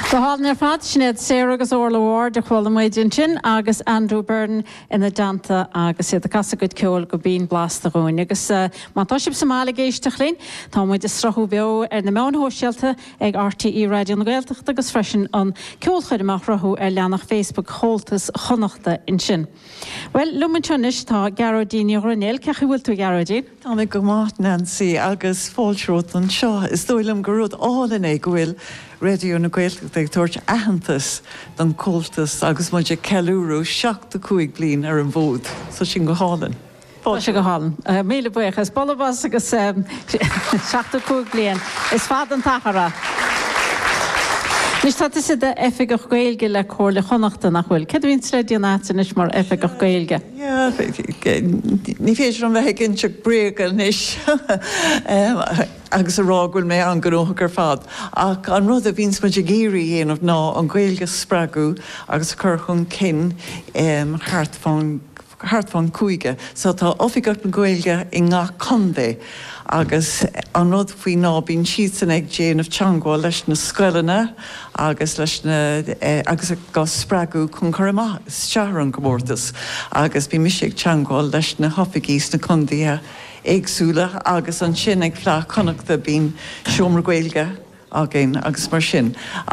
Háil ar fad sinad Sarah agus Orla Ward a chhuil muidin sin agus Andrew Byrne ina danta agus iad a casa go ceol go bíon blasta róin. Agus mátáisib Somália géisteach linn, tá muid is strathú beo ar na meán hóisialta ag RTE Radio na Gaeltacht agus freisin an ceol chuid amach rathú ar leanach Facebook chóltas chonachta in sin. Well, lumin tunis tá Geraldine Ronell, ceach bhfuil tú Geraldine? Tá mé go máth Nancy agus fáilsrót an seo, is dóilm go rud álan é go bhfuil Radio na Gaeltacht ag tuairt ahantas don cóltas agus muid ceúrú 75 bliain ar an bhód, so sin go hálan. Fáil go hálan. Míle buchas, bolabas agus 75 bliain. Is fad an tachara. Nis tá is de effigach gaelge le cóirla chonachta nach bhfuil. Cad vín le dionátain is mar effigach gaelge? Ja, ní féidir an bheith ginn seach bréagal níos. Agus a rágúil mé an goróthach fad. Ach an rud a bhíns muid a géirí dhéanamh ná an gaelge spragu agus chun cin hartfán cuaige. So tá ofigat an gaelge i ngach condé. Agus an rud faoi ná bín siad san ag déanamh teangáil leis na scoileanna agus leis na agus go spragu chun chuirmá stearan go mórtas agus bí mis ag teangáil leis na hofaigís na condíthe éagsúla agus an sin ag phleach connachta bín seomra gaeilge agin agus mar sin.